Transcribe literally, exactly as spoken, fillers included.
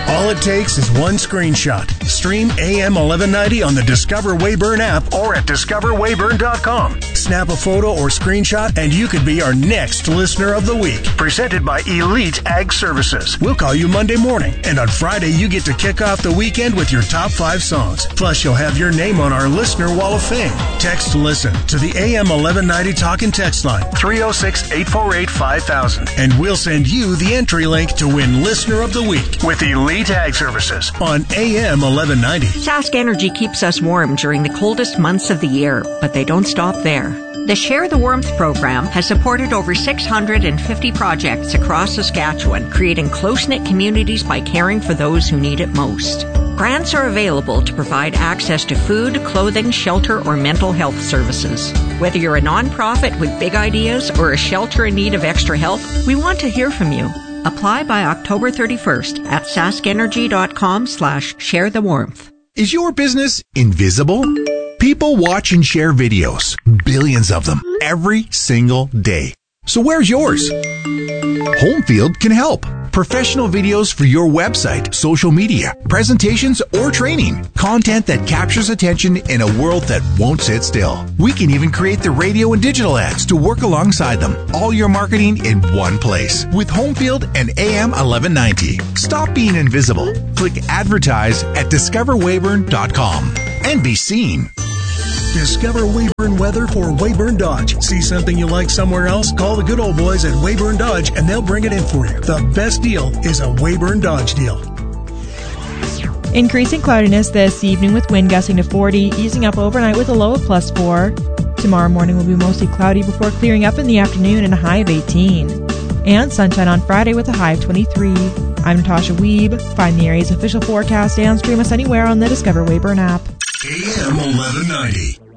All it takes is one screenshot. Stream A M eleven ninety on the Discover Weyburn app or at discover weyburn dot com. Snap a photo or screenshot and you could be our next Listener of the Week. Presented by Elite Ag Services. We'll call you Monday morning, and on Friday you get to kick off the weekend with your top five songs. Plus, you'll have your name on our Listener Wall of Fame. Text LISTEN to the A M eleven ninety Talk and Text line three oh six, eight four eight, five thousand, and we'll send you the entry link to win Listener of the Week with Elite Ag Services on A M eleven ninety. Sask Energy keeps us warm during the coldest months of the year, but they don't stop there. The Share the Warmth program has supported over six hundred fifty projects across Saskatchewan, creating close-knit communities by caring for those who need it most. Grants are available to provide access to food, clothing, shelter, or mental health services. Whether you're a nonprofit with big ideas or a shelter in need of extra help, we want to hear from you. Apply by October thirty-first at saskenergy.com slash share the warmth. Is your business invisible? People watch and share videos, billions of them, every single day. So where's yours? Homefield can help. Professional videos for your website, social media, presentations, or training. Content that captures attention in a world that won't sit still. We can even create the radio and digital ads to work alongside them. All your marketing in one place with Homefield and A M eleven ninety. Stop being invisible. Click advertise at discover weyburn dot com and be seen. Discover Weyburn weather for Weyburn Dodge. See something you like somewhere else? Call the good old boys at Weyburn Dodge and they'll bring it in for you. The best deal is a Weyburn Dodge deal. Increasing cloudiness this evening with wind gusting to forty, easing up overnight with a low of plus four. Tomorrow morning will be mostly cloudy before clearing up in the afternoon and a high of eighteen. And sunshine on Friday with a high of twenty-three. I'm Natasha Wiebe. Find the area's official forecast and stream us anywhere on the Discover Weyburn app. A M eleven ninety.